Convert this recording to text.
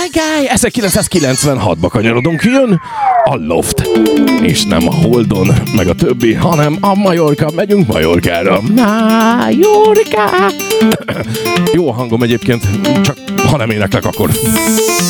Gáj! 1996-ba kanyarodunk, jön a Loft. És nem a Holdon, meg a többi, hanem a Majorka. Megyünk Majorkára. Majorka! Jó a hangom egyébként, csak ha nem éneklek, akkor